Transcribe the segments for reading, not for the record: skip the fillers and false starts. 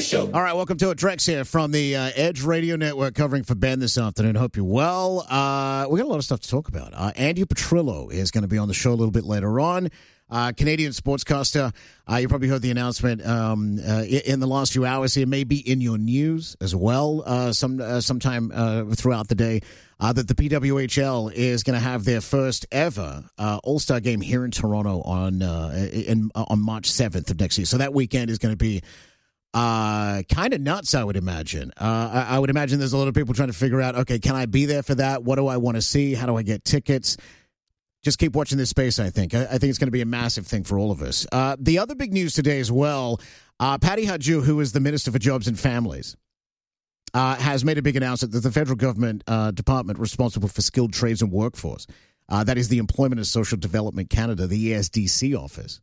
All right, welcome to it. Drex here from the Edge Radio Network covering for Ben this afternoon. Hope you're well. We got a lot of stuff to talk about. Andy Petrillo is going to be on the show a little bit later on. Canadian sportscaster. You probably heard the announcement in the last few hours here, maybe in your news as well, sometime throughout the day, that the PWHL is going to have their first ever All-Star game here in Toronto on March 7th of next year. So that weekend is going to be kind of nuts, I would imagine. I would imagine there's a lot of people trying to figure out, okay, can I be there for that? What do I want to see? How do I get tickets? Just keep watching this space, I think. I think it's going to be a massive thing for all of us. The other big news today as well, Patty Hajdu, who is the Minister for Jobs and Families, has made a big announcement that the federal government department responsible for skilled trades and workforce, that is the Employment and Social Development Canada, the ESDC office,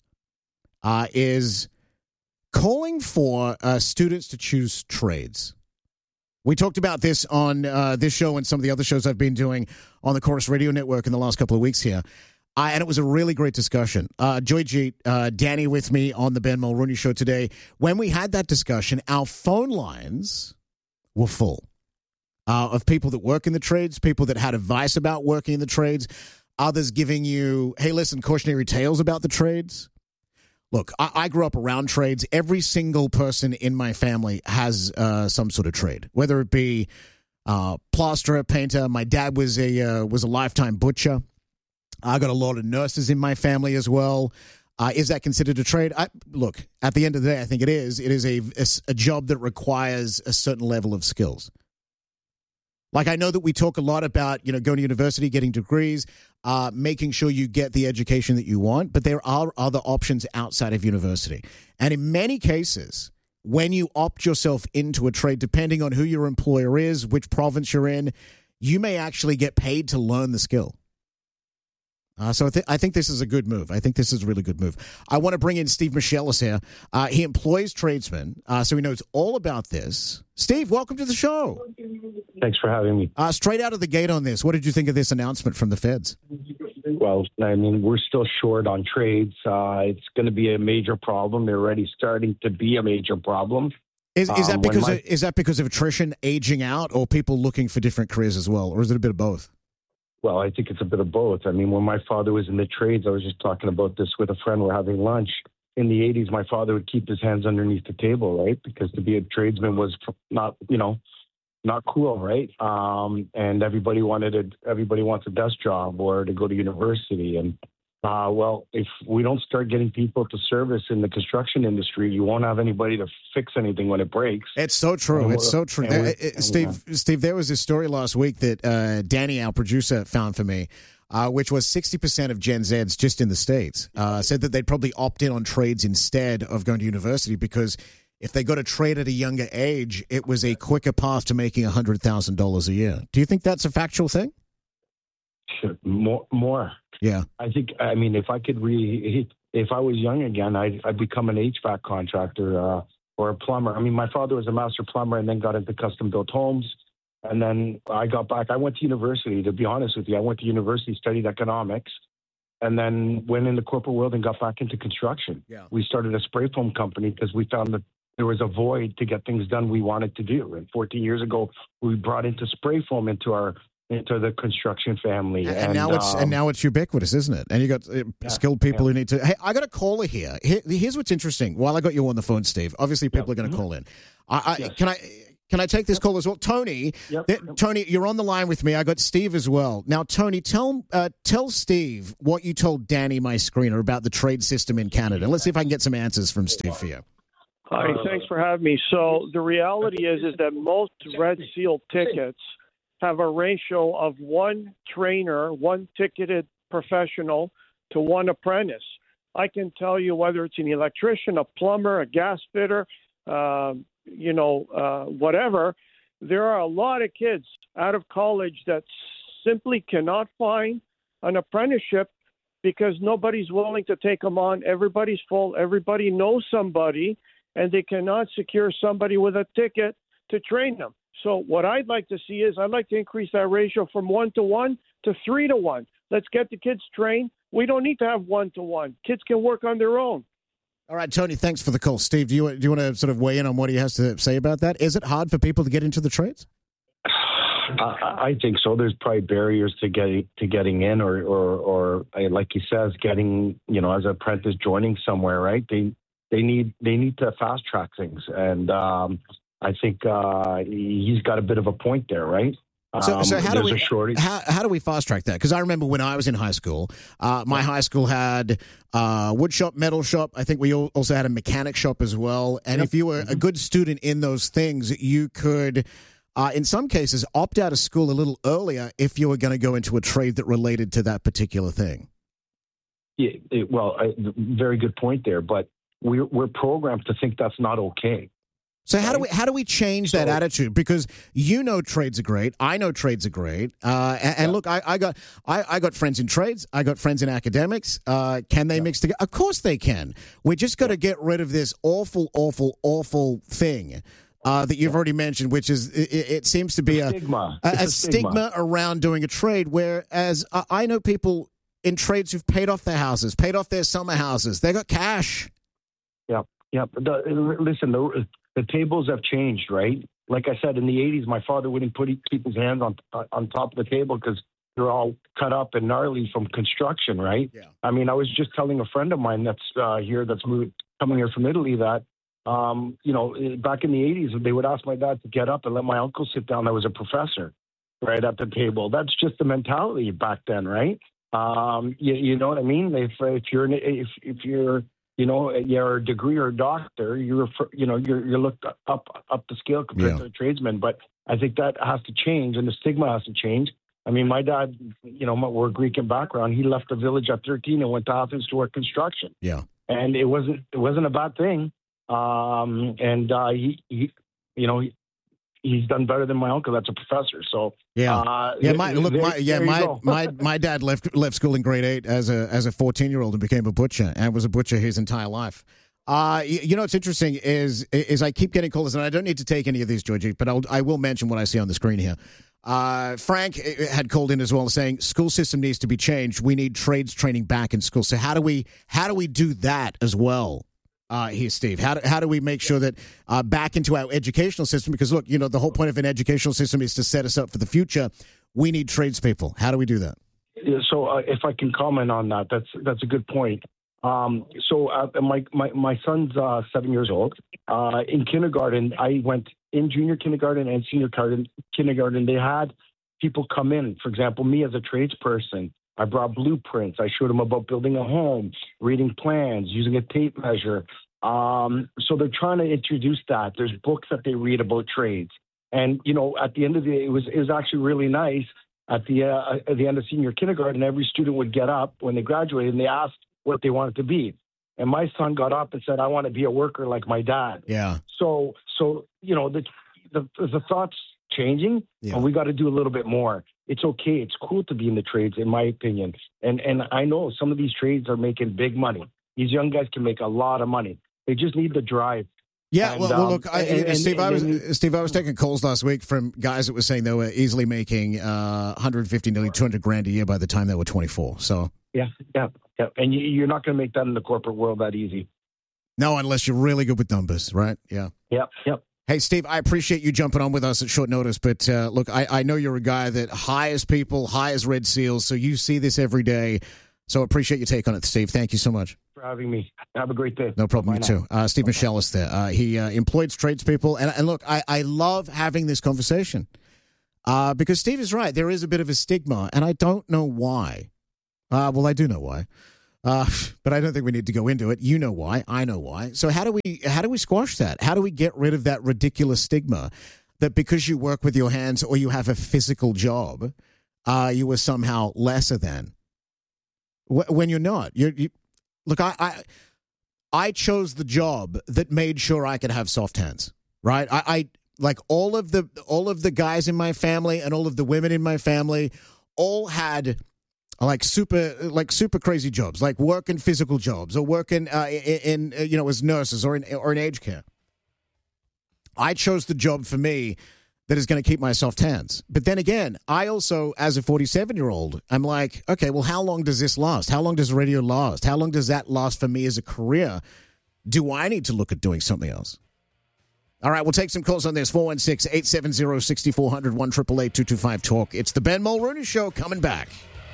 is calling for students to choose trades. We talked about this on this show and some of the other shows I've been doing on the Chorus Radio Network in the last couple of weeks here. And it was a really great discussion. Joy Jeet, Danny with me on the Ben Mulroney Show today. When we had that discussion, our phone lines were full of people that work in the trades, people that had advice about working in the trades, others giving you, hey, listen, cautionary tales about the trades. Look, I grew up around trades. Every single person in my family has some sort of trade, whether it be plasterer, painter. My dad was a lifetime butcher. I got a lot of nurses in my family as well. Is that considered a trade? Look, at the end of the day, I think it is. It is a job that requires a certain level of skills. Like, I know that we talk a lot about, going to university, getting degrees, making sure you get the education that you want, but there are other options outside of university. And in many cases, when you opt yourself into a trade, depending on who your employer is, which province you're in, you may actually get paid to learn the skill. So I think this is a good move. I think this is a really good move. I want to bring in Steve Michelis here. He employs tradesmen, so he knows all about this. Steve, welcome to the show. Thanks for having me. Straight out of the gate on this, what did you think of this announcement from the feds? Well, I mean, we're still short on trades. It's going to be a major problem. They're already starting to be a major problem. Is that because of attrition, aging out, or people looking for different careers as well, or is it a bit of both? Well, I think it's a bit of both. I mean, when my father was in the trades, I was just talking about this with a friend. We're having lunch. In the 80s, my father would keep his hands underneath the table, right? Because to be a tradesman was not cool, right? And everybody wants a desk job or to go to university. And well, if we don't start getting people to service in the construction industry, you won't have anybody to fix anything when it breaks. It's so true. It's so true. Steve, there was this story last week that Danny, our producer, found for me, which was 60% of Gen Zs just in the States said that they'd probably opt in on trades instead of going to university because if they got a trade at a younger age, it was a quicker path to making $100,000 a year. Do you think that's a factual thing? More. Yeah. I mean, if I was young again, I'd become an HVAC contractor or a plumber. I mean, my father was a master plumber and then got into custom-built homes. And then I got back. I went to university, to be honest with you. I went to university, studied economics, and then went in the corporate world and got back into construction. Yeah. We started a spray foam company because we found that there was a void to get things done we wanted to do. And 14 years ago, we brought into spray foam into the construction family. And now it's ubiquitous, isn't it? And you got skilled people who need to. Hey, I got a caller here. Here's what's interesting. While I got you on the phone, Steve, obviously people are going to call in. Can I take this call as well? Tony, Tony, you're on the line with me. I got Steve as well. Now, Tony, tell Steve what you told Danny, my screener, about the trade system in Canada. Let's see if I can get some answers from Steve for you. Hi, thanks for having me. So the reality is that most Red Seal tickets have a ratio of one trainer, one ticketed professional to one apprentice. I can tell you whether it's an electrician, a plumber, a gas fitter, whatever. There are a lot of kids out of college that simply cannot find an apprenticeship because nobody's willing to take them on. Everybody's full. Everybody knows somebody, and they cannot secure somebody with a ticket to train them. So what I'd like to see is I'd like to increase that ratio from 1-to-1 to 3-to-1. Let's get the kids trained. We don't need to have 1-to-1. Kids can work on their own. All right, Tony, thanks for the call. Steve, do you want to sort of weigh in on what he has to say about that? Is it hard for people to get into the trades? I think so. There's probably barriers to getting in, or like he says, getting, as an apprentice, joining somewhere, right? They need to fast track things, and I think he's got a bit of a point there, right? So how do we fast track that? Because I remember when I was in high school, my high school had wood shop, metal shop. I think we also had a mechanic shop as well. And if you were a good student in those things, you could, in some cases, opt out of school a little earlier if you were going to go into a trade that related to that particular thing. Yeah, very good point there. But we're programmed to think that's not okay. So how do we change that attitude? Because trades are great. I know trades are great. And look, I got friends in trades. I got friends in academics. Can they mix together? Of course they can. We just got to get rid of this awful, awful, awful thing that you've already mentioned, which is it seems to be a stigma around doing a trade. Whereas I know people in trades who've paid off their houses, paid off their summer houses. They got cash. Yeah. Listen, the tables have changed, right? Like I said, in the 80s, my father wouldn't keep his hands on top of the table because they're all cut up and gnarly from construction, right? Yeah. I mean, I was just telling a friend of mine that's coming here from Italy that, back in the 80s, they would ask my dad to get up and let my uncle sit down. That was a professor right at the table. That's just the mentality back then, right? You know what I mean? If you're you're a degree or a doctor, you're looked up the scale compared to a tradesman. But I think that has to change, and the stigma has to change. I mean, my dad, we're Greek in background. He left the village at 13 and went to Athens to work construction. Yeah, and it wasn't a bad thing. He's done better than my uncle. That's a professor. So my dad left school in grade 8 as a 14-year-old and became a butcher and was a butcher his entire life. What's interesting is I keep getting callers, and I don't need to take any of these, Georgie, but I will mention what I see on the screen here. Frank had called in as well, saying school system needs to be changed. We need trades training back in school. So how do we do that as well? Here, Steve, how do we make sure that back into our educational system? Because look, the whole point of an educational system is to set us up for the future. We need tradespeople. How do we do that? Yeah, so if I can comment on that, that's a good point. My son's 7 years old. In kindergarten, I went in junior kindergarten and senior kindergarten. They had people come in. For example, me as a tradesperson, I brought blueprints. I showed them about building a home, reading plans, using a tape measure. So they're trying to introduce that. There's books that they read about trades. And, at the end of the day, it was actually really nice. At the end of senior kindergarten, every student would get up when they graduated and they asked what they wanted to be. And my son got up and said, I want to be a worker like my dad. Yeah. So the thought's changing, and we got to do a little bit more. It's okay. It's cool to be in the trades, in my opinion. And I know some of these trades are making big money. These young guys can make a lot of money. They just need the drive. Yeah, look, Steve, I was taking calls last week from guys that were saying they were easily making 150, nearly 200 grand a year by the time they were 24. So yeah. And you're not going to make that in the corporate world that easy. No, unless you're really good with numbers, right? Yeah. Yep. Hey, Steve, I appreciate you jumping on with us at short notice, but look, I know you're a guy that hires people, hires Red Seals, so you see this every day. So I appreciate your take on it, Steve. Thank you so much for having me. Have a great day. No problem. You too. Steve Michelis there. He employs tradespeople. And look, I love having this conversation because Steve is right. There is a bit of a stigma, and I don't know why. Well, I do know why. But I don't think we need to go into it. You know why. I know why. So how do we squash that? How do we get rid of that ridiculous stigma that because you work with your hands or you have a physical job, you are somehow lesser than? When you're not. Look, I chose the job that made sure I could have soft hands, right? I like all of the guys in my family and all of the women in my family all had like super crazy jobs, like working physical jobs or working in as nurses or in aged care. I chose the job for me that is going to keep my soft hands. But then again, I also, as a 47-year-old, I'm like, okay, well, how long does this last? How long does radio last? How long does that last for me as a career? Do I need to look at doing something else? All right, we'll take some calls on this. 416-870-6400, 1-888-225-TALK. It's the Ben Mulrooney Show coming back.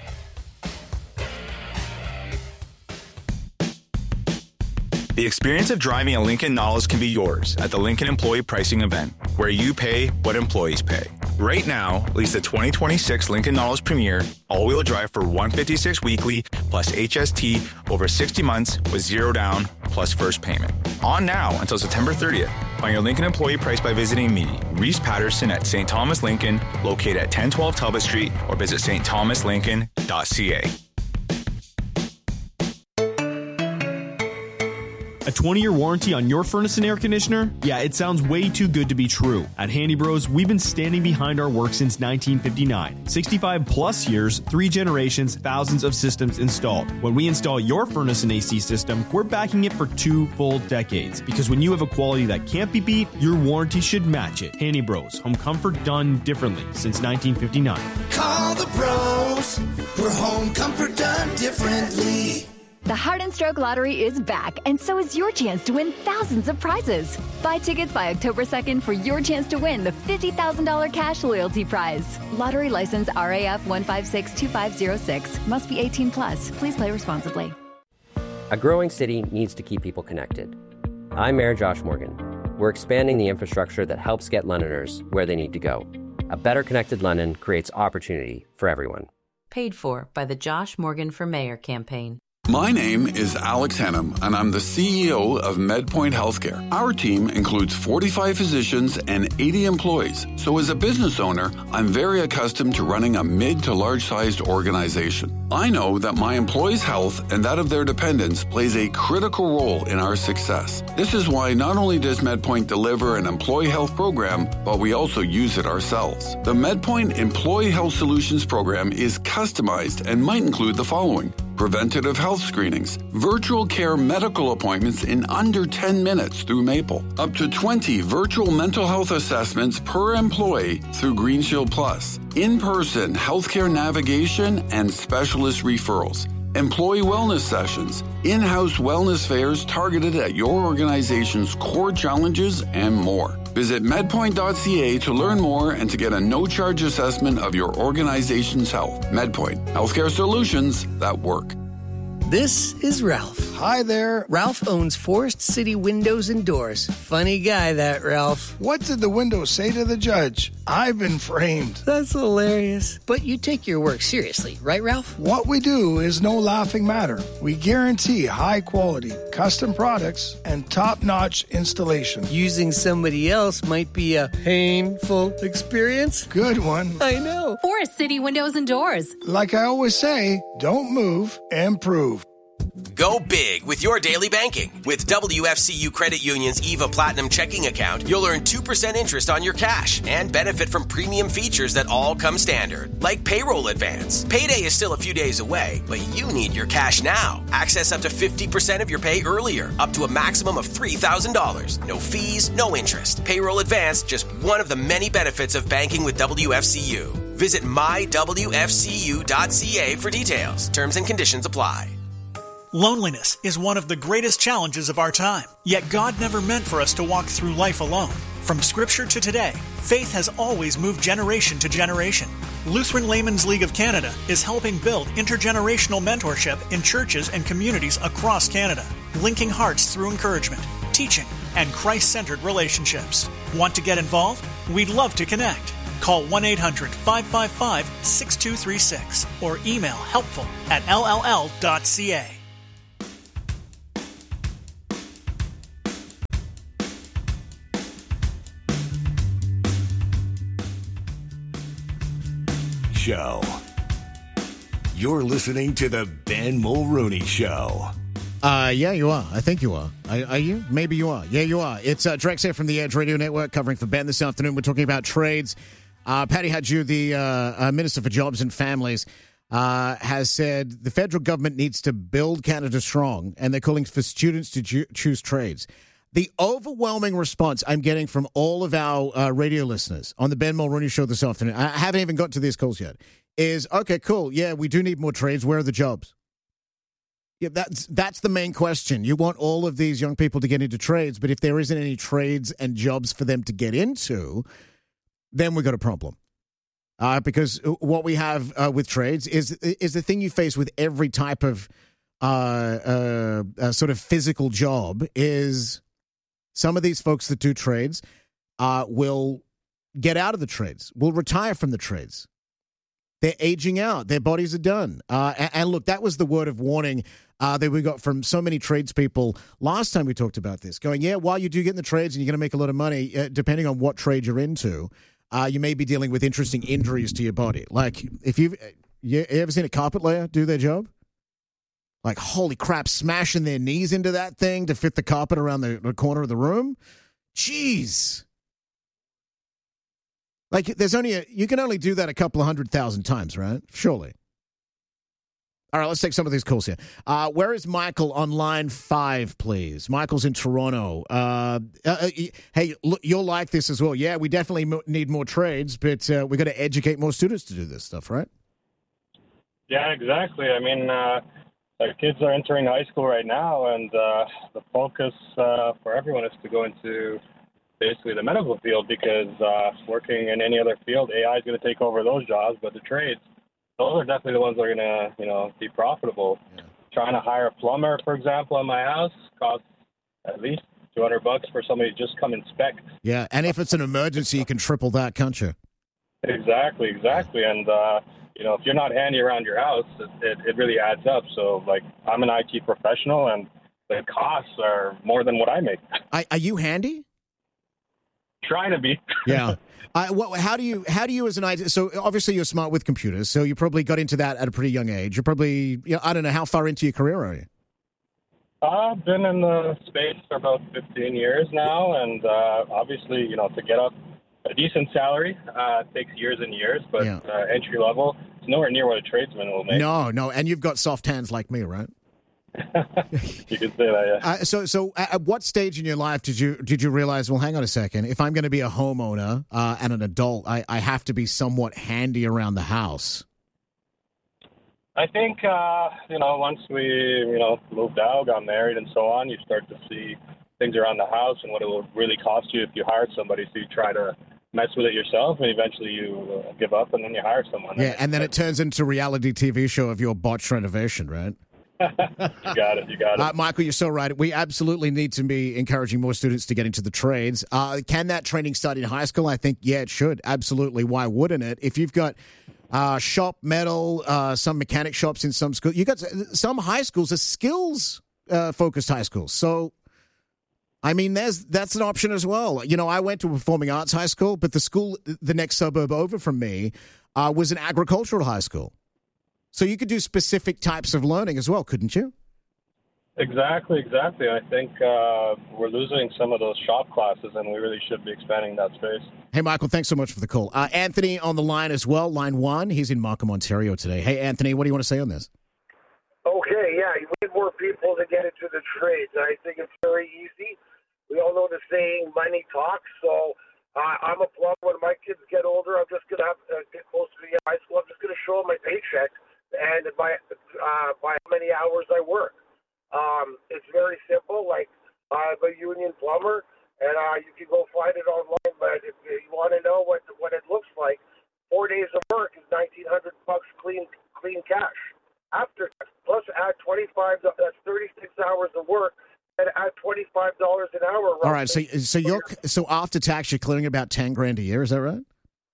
The experience of driving a Lincoln Nautilus can be yours at the Lincoln Employee Pricing Event, where you pay what employees pay. Right now, lease the 2026 Lincoln Nautilus Premier all-wheel drive for $156 weekly plus HST over 60 months with zero down plus first payment. On now until September 30th. Find your Lincoln employee price by visiting me, Reese Patterson at St. Thomas Lincoln, located at 1012 Talbot Street, or visit stthomaslincoln.ca. A 20-year warranty on your furnace and air conditioner? Yeah, it sounds way too good to be true. At Handy Bros, we've been standing behind our work since 1959. 65 plus years, 3 generations, thousands of systems installed. When we install your furnace and AC system, we're backing it for 2 full decades. Because when you have a quality that can't be beat, your warranty should match it. Handy Bros, home comfort done differently since 1959. Call the pros for home comfort done differently. The Heart and Stroke Lottery is back, and so is your chance to win thousands of prizes. Buy tickets by October 2nd for your chance to win the $50,000 cash loyalty prize. Lottery license RAF 1562506. Must be 18 plus. Please play responsibly. A growing city needs to keep people connected. I'm Mayor Josh Morgan. We're expanding the infrastructure that helps get Londoners where they need to go. A better connected London creates opportunity for everyone. Paid for by the Josh Morgan for Mayor campaign. My name is Alex Hennum, and I'm the CEO of MedPoint Healthcare. Our team includes 45 physicians and 80 employees. So as a business owner, I'm very accustomed to running a mid to large-sized organization. I know that my employees' health and that of their dependents plays a critical role in our success. This is why not only does MedPoint deliver an employee health program, but we also use it ourselves. The MedPoint Employee Health Solutions program is customized and might include the following: preventative health screenings, virtual care medical appointments in under 10 minutes through Maple, up to 20 virtual mental health assessments per employee through Green Shield Plus, in-person healthcare navigation and specialist referrals, employee wellness sessions, in-house wellness fairs targeted at your organization's core challenges, and more. Visit medpoint.ca to learn more and to get a no-charge assessment of your organization's health. MedPoint, healthcare solutions that work. This is Ralph. Hi there. Ralph owns Forest City Windows and Doors. Funny guy, that Ralph. What did the window say to the judge? I've been framed. That's hilarious. But you take your work seriously, right, Ralph? What we do is no laughing matter. We guarantee high quality, custom products, and top-notch installation. Using somebody else might be a painful experience. Good one. I know. Forest City Windows and Doors. Like I always say, don't move, improve. Go big with your daily banking. With WFCU Credit Union's EVA Platinum checking account, you'll earn 2% interest on your cash and benefit from premium features that all come standard, like payroll advance. Payday is still a few days away, but you need your cash now. Access up to 50% of your pay earlier, up to a maximum of $3,000. No fees, no interest. Payroll advance, just one of the many benefits of banking with WFCU. Visit mywfcu.ca for details. Terms and conditions apply. Loneliness is one of the greatest challenges of our time. Yet God never meant for us to walk through life alone. From Scripture to today, faith has always moved generation to generation. Lutheran Laymen's League of Canada is helping build intergenerational mentorship in churches and communities across Canada, linking hearts through encouragement, teaching, and Christ-centered relationships. Want to get involved? We'd love to connect. Call 1-800-555-6236 or email helpful@lll.ca. Show. You're listening to the Ben Mulrooney Show. Yeah, you are. I think you are. Are you? Maybe you are. Yeah, you are. It's Drex here from the Edge Radio Network covering for Ben this afternoon. We're talking about trades. Patty Hajdu, the Minister for Jobs and Families, has said the federal government needs to build Canada strong, and they're calling for students to choose trades. The overwhelming response I'm getting from all of our radio listeners on the Ben Mulrooney Show this afternoon, I haven't even got to these calls yet, is, okay, cool, yeah, we do need more trades. Where are the jobs? Yeah, that's the main question. You want all of these young people to get into trades, but if there isn't any trades and jobs for them to get into, then we've got a problem. Because what we have with trades is the thing you face with every type of sort of physical job is some of these folks that do trades will get out of the trades, will retire from the trades. They're aging out. Their bodies are done. And look, that was the word of warning that we got from so many tradespeople last time we talked about this, going, yeah, while you do get in the trades and you're going to make a lot of money, depending on what trade you're into, you may be dealing with interesting injuries to your body. Like, if you ever seen a carpet layer do their job? Like, holy crap, smashing their knees into that thing to fit the carpet around the corner of the room? Jeez. Like, you can only do that a couple of 100,000 times, right? Surely. All right, let's take some of these calls here. Where is Michael on line 5, please? Michael's in Toronto. Hey, look, you'll like this as well. Yeah, we definitely need more trades, but we got to educate more students to do this stuff, right? Yeah, exactly. I mean, kids are entering high school right now, and the focus for everyone is to go into basically the medical field because working in any other field, AI is going to take over those jobs, but the trades, those are definitely the ones that are going to, be profitable. Yeah. Trying to hire a plumber, for example, in my house costs at least $200 for somebody to just come inspect. Yeah, and if it's an emergency, you can triple that, can't you? Exactly. And, if you're not handy around your house, it really adds up. So, I'm an IT professional, and the costs are more than what I make. Are you handy? Trying to be. Yeah. How do you as an IT? So obviously you're smart with computers. So you probably got into that at a pretty young age. You're probably, I don't know, how far into your career are you? I've been in the space for about 15 years now, and obviously, to get up a decent salary takes years and years, but entry level, it's nowhere near what a tradesman will make. No, and you've got soft hands like me, right? You could say that, yeah. So at what stage in your life did you realize, well, hang on a second, if I'm going to be a homeowner and an adult, I have to be somewhat handy around the house? I think, once we, moved out, got married and so on, you start to see things around the house and what it will really cost you if you hired somebody. So you try to mess with it yourself, and eventually you give up, and then you hire someone. Yeah, and then it turns into a reality TV show of your botched renovation, right? You got it. Michael, you're so right. We absolutely need to be encouraging more students to get into the trades. Can that training start in high school? I think, yeah, it should. Absolutely. Why wouldn't it? If you've got shop metal, some mechanic shops in some schools, you got some high schools are skills focused high schools. So, I mean, that's an option as well. I went to a performing arts high school, but the school, the next suburb over from me, was an agricultural high school. So you could do specific types of learning as well, couldn't you? Exactly. I think we're losing some of those shop classes, and we really should be expanding that space. Hey, Michael, thanks so much for the call. Anthony on the line as well, line 1. He's in Markham, Ontario today. Hey, Anthony, what do you want to say on this? Okay, yeah, we need more people to get into the trades. I think it's very easy. We all know the saying, money talks, so I'm a plumber. When my kids get older, I'm just going to have to get close to the high school. I'm just going to show them my paycheck and by how many hours I work. It's very simple. I'm a union plumber, and you can go find it online. But if you want to know what it looks like, 4 days of work is $1,900 clean cash. After plus add 25, that's 36 hours of work, and add $25 an hour. All right, so after tax, you're clearing about $10,000 a year. Is that right?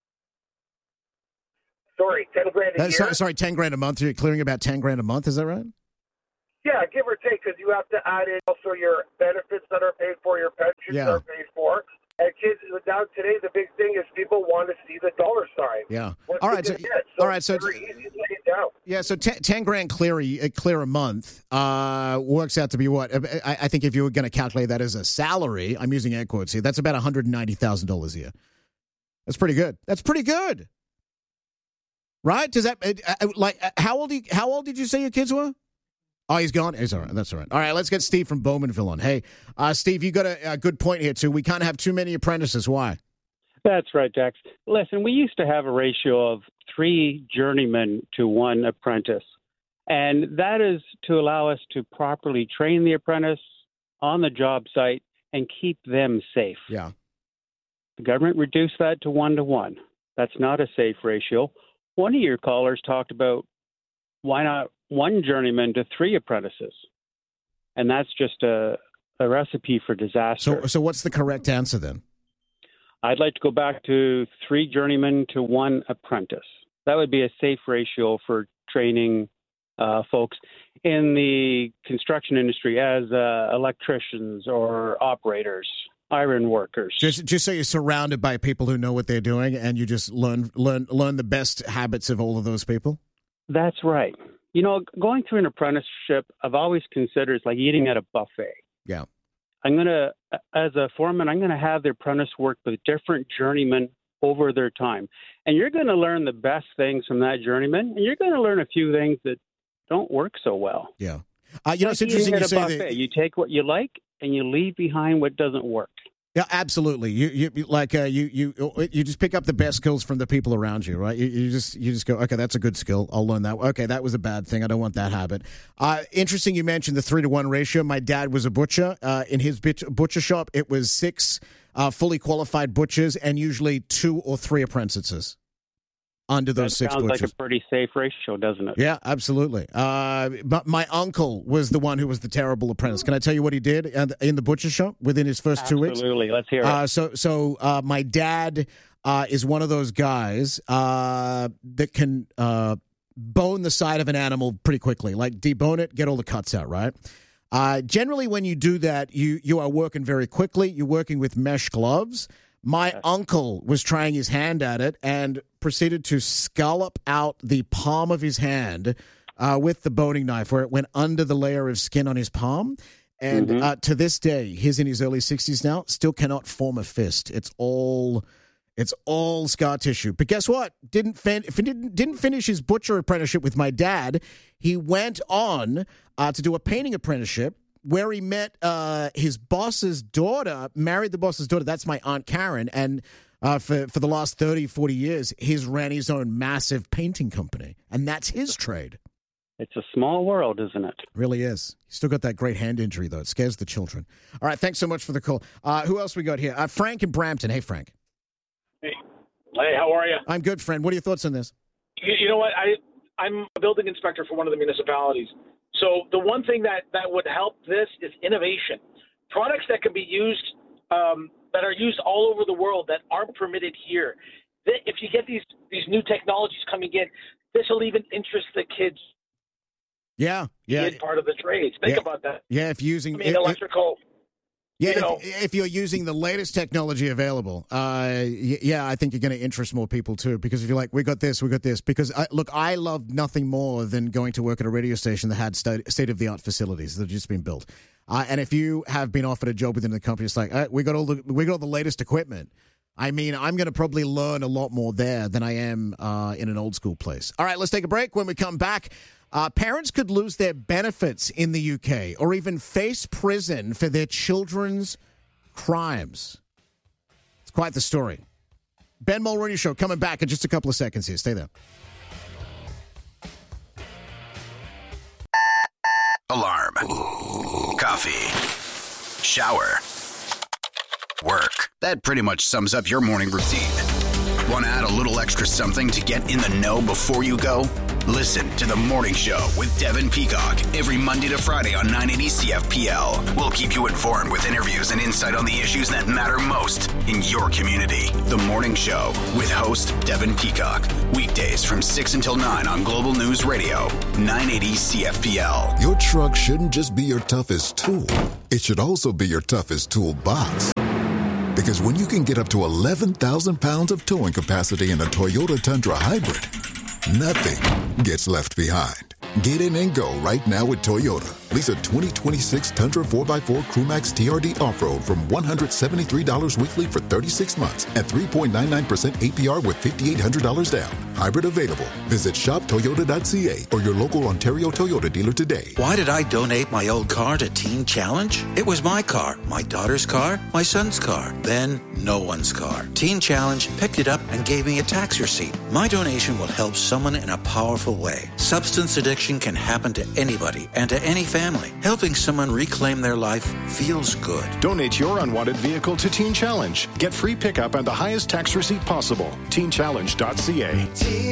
Sorry, $10,000 a year. Sorry, $10,000 a month. You're clearing about $10,000 a month. Is that right? Yeah, give or take, because you have to add in also your benefits that are paid for, your pensions that are paid for. And kids, now today, the big thing is people want to see the dollar sign. Yeah. All right. So it's very easy to lay it down. Yeah, so $10,000 clear a month works out to be what? I think if you were going to calculate that as a salary, I'm using air quotes here, that's about $190,000 a year. That's pretty good. Right? Does that how old did you say your kids were? Oh, he's gone? He's all right. That's all right. All right, let's get Steve from Bowmanville on. Hey, Steve, you got a good point here, too. We can't have too many apprentices. Why? That's right, Dex. Listen, we used to have a ratio of 3 journeymen to 1 apprentice. And that is to allow us to properly train the apprentice on the job site and keep them safe. Yeah. The government reduced that to 1-to-1. That's not a safe ratio. One of your callers talked about why not 1 journeyman to 3 apprentices? And that's just a recipe for disaster. So what's the correct answer then? I'd like to go back to 3 journeymen to 1 apprentice. That would be a safe ratio for training folks in the construction industry as electricians or operators, iron workers. Just so you're surrounded by people who know what they're doing, and you just learn the best habits of all of those people. That's right. You know, going through an apprenticeship, I've always considered it's like eating at a buffet. Yeah. As a foreman, I'm going to have the apprentice work with different journeymen over their time. And you're going to learn the best things from that journeyman, and you're going to learn a few things that don't work so well. Yeah. It's interesting you say that. You take what you like and you leave behind what doesn't work. Yeah, absolutely. You just pick up the best skills from the people around you, right? You just go, okay, that's a good skill. I'll learn that. Okay, that was a bad thing. I don't want that habit. Interesting. You mentioned the 3-to-1 ratio. My dad was a butcher. In his butcher shop, it was 6 fully qualified butchers and usually 2 or 3 apprentices under those 6 butchers. Sounds like a pretty safe ratio, doesn't it? Yeah, absolutely. But my uncle was the one who was the terrible apprentice. Can I tell you what he did in the butcher shop within his first 2 weeks? Absolutely. Let's hear it. So my dad is one of those guys that can bone the side of an animal pretty quickly, like debone it, get all the cuts out, right? Generally, when you do that, you are working very quickly. You're working with mesh gloves. My uncle was trying his hand at it and proceeded to scallop out the palm of his hand with the boning knife, where it went under the layer of skin on his palm. And to this day, he's in his early 60s now, still cannot form a fist. It's all scar tissue. But guess what? Didn't finish his butcher apprenticeship with my dad. He went on to do a painting apprenticeship, where he met his boss's daughter, married the boss's daughter. That's my Aunt Karen. And for the last 30, 40 years, he's ran his own massive painting company. And that's his trade. It's a small world, isn't it? Really is. He's still got that great hand injury, though. It scares the children. All right, thanks so much for the call. Who else we got here? Frank in Brampton. Hey, Frank. Hey, how are you? I'm good, friend. What are your thoughts on this? You know what? I'm a building inspector for one of the municipalities. So the one thing that would help this is innovation. Products that can be used, that are used all over the world that aren't permitted here. If you get these new technologies coming in, this will even interest the kids. Yeah. Part of the trades. Think about that. Yeah, if using electrical. If you're using the latest technology available, I think you're going to interest more people too. Because if you're like, we got this. Because I love nothing more than going to work at a radio station that had state of the art facilities that have just been built. And if you have been offered a job within the company, it's like we got all the latest equipment. I mean, I'm going to probably learn a lot more there than I am in an old school place. All right, let's take a break. When we come back, parents could lose their benefits in the UK or even face prison for their children's crimes. It's quite the story. Ben Mulroney Show coming back in just a couple of seconds here. Stay there. Alarm. Coffee. Shower. Work. That pretty much sums up your morning routine. Want to add a little extra something to get in the know before you go? Listen to The Morning Show with Devin Peacock every Monday to Friday on 980 CFPL. We'll keep you informed with interviews and insight on the issues that matter most in your community. The Morning Show with host Devin Peacock. Weekdays from 6 until 9 on Global News Radio, 980 CFPL. Your truck shouldn't just be your toughest tool. It should also be your toughest toolbox. Because when you can get up to 11,000 pounds of towing capacity in a Toyota Tundra Hybrid, nothing gets left behind. Get in and go right now with Toyota. Lease a 2026 Tundra 4x4 Crewmax TRD Off-Road from $173 weekly for 36 months at 3.99% APR with $5,800 down. Hybrid available. Visit shoptoyota.ca or your local Ontario Toyota dealer today. Why did I donate my old car to Teen Challenge? It was my car, my daughter's car, my son's car, then no one's car. Teen Challenge picked it up and gave me a tax receipt. My donation will help someone in a powerful way. Substance addiction can happen to anybody and to any family. Helping someone reclaim their life feels good. Donate your unwanted vehicle to Teen Challenge. Get free pickup and the highest tax receipt possible. TeenChallenge.ca.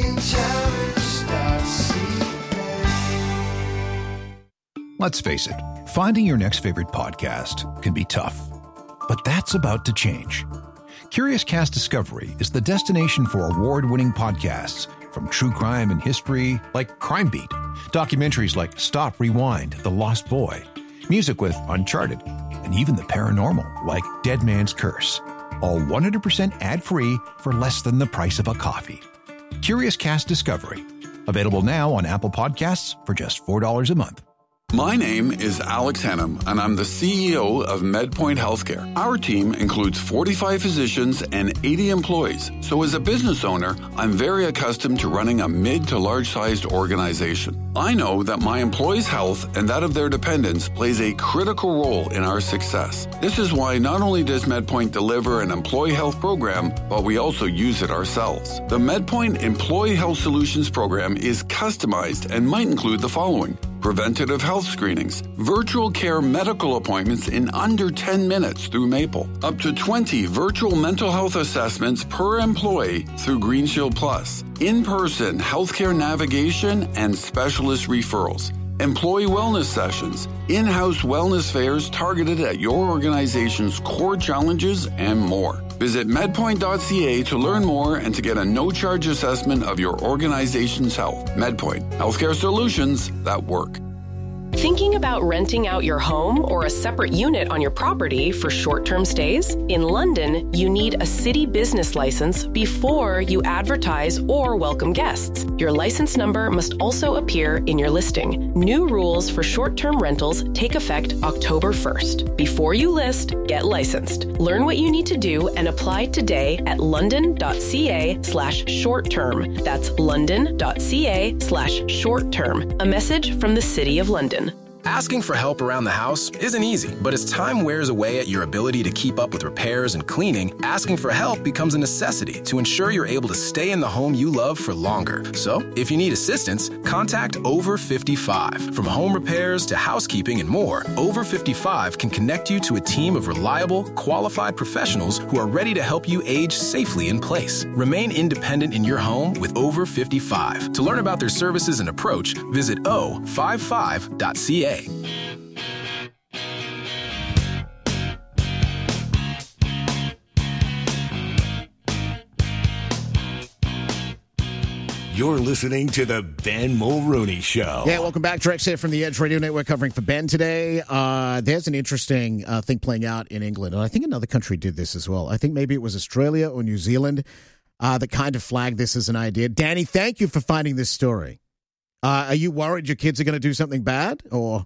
Let's face it, finding your next favorite podcast can be tough. But that's about to change. Curious Cast Discovery is the destination for award-winning podcasts, from true crime and history like Crime Beat, documentaries like Stop, Rewind, The Lost Boy, music with Uncharted, and even the paranormal like Dead Man's Curse. All 100% ad-free for less than the price of a coffee. Curious Cast Discovery. Available now on Apple Podcasts for just $4 a month. My name is Alex Hennam, and I'm the CEO of MedPoint Healthcare. Our team includes 45 physicians and 80 employees. So as a business owner, I'm very accustomed to running a mid to large-sized organization. I know that my employees' health and that of their dependents plays a critical role in our success. This is why not only does MedPoint deliver an employee health program, but we also use it ourselves. The MedPoint Employee Health Solutions program is customized and might include the following: preventative health screenings, virtual care medical appointments in under 10 minutes through Maple, up to 20 virtual mental health assessments per employee through Green Shield Plus, in-person healthcare navigation and specialist referrals, employee wellness sessions, in-house wellness fairs targeted at your organization's core challenges, and more. Visit medpoint.ca to learn more and to get a no-charge assessment of your organization's health. MedPoint, healthcare solutions that work. Thinking about renting out your home or a separate unit on your property for short-term stays? In London, you need a city business license before you advertise or welcome guests. Your license number must also appear in your listing. New rules for short-term rentals take effect October 1st. Before you list, get licensed. Learn what you need to do and apply today at london.ca/short-term. That's london.ca/short-term. A message from the City of London. Asking for help around the house isn't easy, but as time wears away at your ability to keep up with repairs and cleaning, asking for help becomes a necessity to ensure you're able to stay in the home you love for longer. So, if you need assistance, contact Over 55. From home repairs to housekeeping and more, Over 55 can connect you to a team of reliable, qualified professionals who are ready to help you age safely in place. Remain independent in your home with Over 55. To learn about their services and approach, visit o55.ca. You're listening to the Ben Mulrooney Show. Yeah, welcome back. Drex here from the Edge Radio Network covering for Ben today. There's an interesting thing playing out in England, and I think another country did this as well. I think maybe it was Australia or New Zealand that kind of flagged this as an idea. Danny, thank you for finding this story. Are you worried your kids are going to do something bad, or?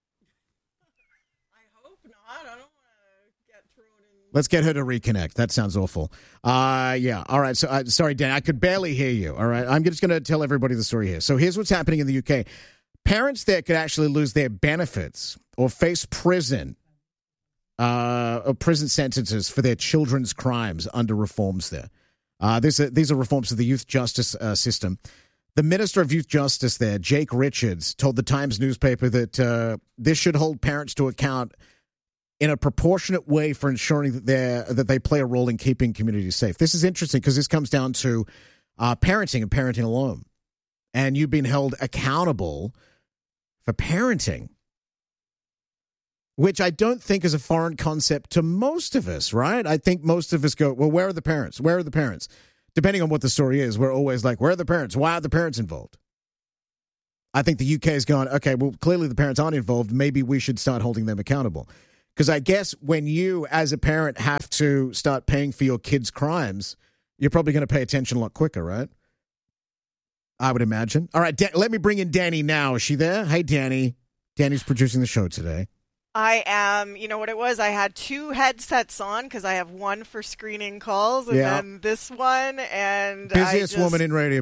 Let's get her to reconnect. That sounds awful. Yeah. All right. So, sorry, Dan, I could barely hear you. All right. I'm just going to tell everybody the story here. So here's what's happening in the UK. Parents there could actually lose their benefits or face prison or prison sentences for their children's crimes under reforms there. These are reforms to the youth justice system. The Minister of Youth Justice there, Jake Richards, told the Times newspaper that this should hold parents to account in a proportionate way for ensuring that they play a role in keeping communities safe. This is interesting because this comes down to parenting and parenting alone. And you've been held accountable for parenting, which I don't think is a foreign concept to most of us, right? I think most of us go, well, where are the parents? Where are the parents? Depending on what the story is, we're always like, where are the parents? Why are the parents involved? I think the UK is going, okay, well, clearly the parents aren't involved. Maybe we should start holding them accountable. Because I guess when you, as a parent, have to start paying for your kids' crimes, you're probably going to pay attention a lot quicker, right? I would imagine. All right, let me bring in Danny now. Is she there? Hey, Danny. Danny's producing the show today. I am, you know what it was? I had 2 headsets on because I have one for screening calls and then this one. And busiest woman in radio.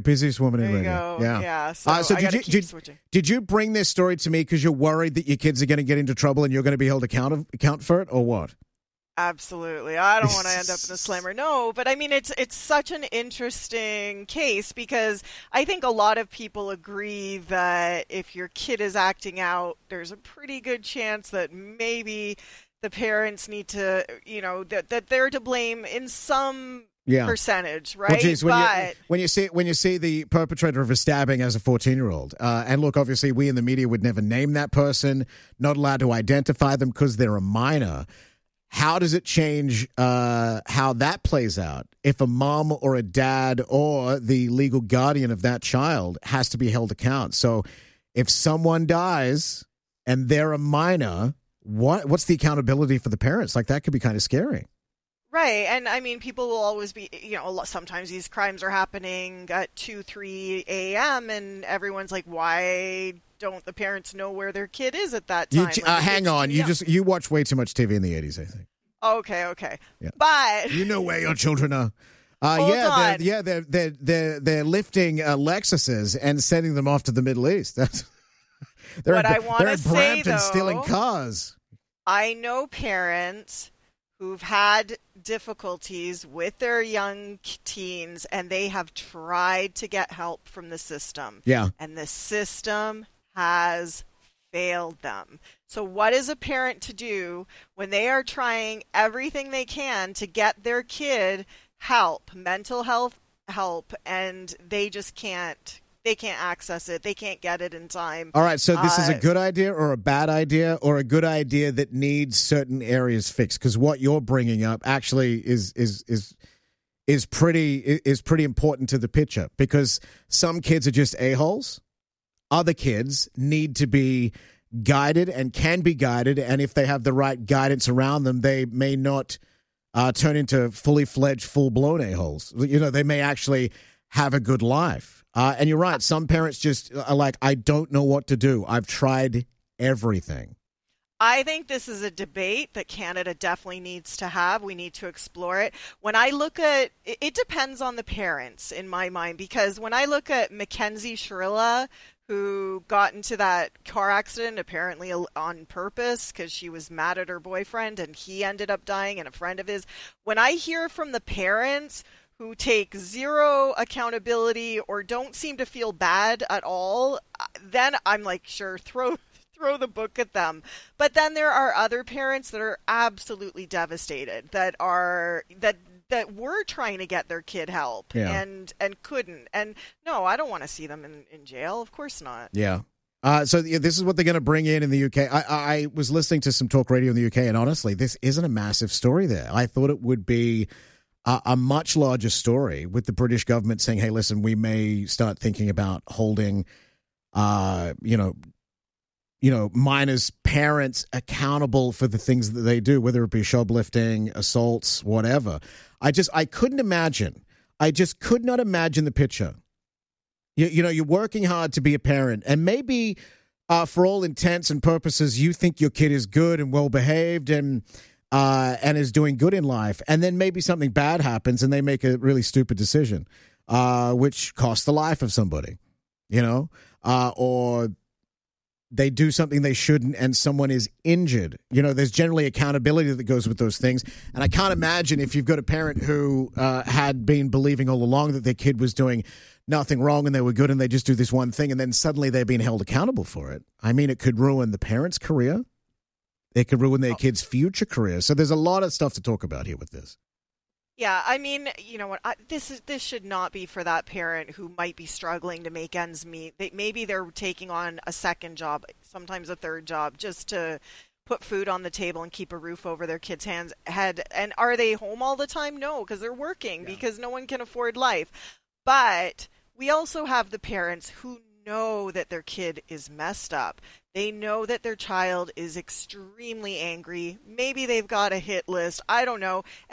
Go. Yeah. So I gotta keep switching. Did you bring this story to me because you're worried that your kids are going to get into trouble and you're going to be held account for it, or what? Absolutely. I don't want to end up in a slammer. No, but I mean, it's such an interesting case because I think a lot of people agree that if your kid is acting out, there's a pretty good chance that maybe the parents need to, that they're to blame in some percentage, right? Well, geez, when you see the perpetrator of a stabbing as a 14-year-old, and look, obviously we in the media would never name that person, not allowed to identify them because they're a minor. How does it change how that plays out if a mom or a dad or the legal guardian of that child has to be held account? So if someone dies and they're a minor, what's the accountability for the parents? Like, that could be kind of scary. Right. And I mean, people will always be, sometimes these crimes are happening at 2, 3 a.m. and everyone's like, why don't the parents know where their kid is at that time? Hang on. You watch way too much TV in the 80s, I think. Okay. Yeah. But you know where your children are. Hold on. They're lifting Lexuses and sending them off to the Middle East. They're in Brampton stealing cars. I know parents who've had difficulties with their young teens, and they have tried to get help from the system. Yeah. And the system has failed them. So what is a parent to do when they are trying everything they can to get their kid help, mental health help, and they just can't access it. They can't get it in time. All right, so this is a good idea or a bad idea or a good idea that needs certain areas fixed? Because what you're bringing up actually is pretty important to the picture, because some kids are just a-holes. Other kids need to be guided and can be guided, and if they have the right guidance around them, they may not turn into fully fledged, full-blown a-holes. They may actually have a good life. And you're right. Some parents just are like, I don't know what to do. I've tried everything. I think this is a debate that Canada definitely needs to have. We need to explore it. When I look at it, depends on the parents in my mind, because when I look at Mackenzie Shirilla, who got into that car accident apparently on purpose because she was mad at her boyfriend and he ended up dying, and a friend of his, when I hear from the parents who take zero accountability or don't seem to feel bad at all, then I'm like, sure, throw the book at them. But then there are other parents that are absolutely devastated, that were trying to get their kid help and couldn't. And no, I don't want to see them in jail. Of course not. Yeah. So this is what they're going to bring in the UK. I was listening to some talk radio in the UK, and honestly, this isn't a massive story there. I thought it would be a much larger story, with the British government saying, hey, listen, we may start thinking about holding, minors' parents accountable for the things that they do, whether it be shoplifting, assaults, whatever. I couldn't imagine. I just could not imagine the picture. You're working hard to be a parent, and maybe for all intents and purposes, you think your kid is good and well-behaved and is doing good in life, and then maybe something bad happens and they make a really stupid decision, which costs the life of somebody, or they do something they shouldn't and someone is injured. There's generally accountability that goes with those things. And I can't imagine if you've got a parent who had been believing all along that their kid was doing nothing wrong and they were good and they just do this one thing and then suddenly they're being held accountable for it. I mean, it could ruin the parent's career. It could ruin their kid's future career. So there's a lot of stuff to talk about here with this. Yeah, I mean, you know what? This should not be for that parent who might be struggling to make ends meet. Maybe they're taking on a second job, sometimes a third job, just to put food on the table and keep a roof over their kid's head. And are they home all the time? No, because they're working, because no one can afford life. But we also have the parents who know that their kid is messed up. They know that their child is extremely angry. Maybe they've got a hit list. I don't know.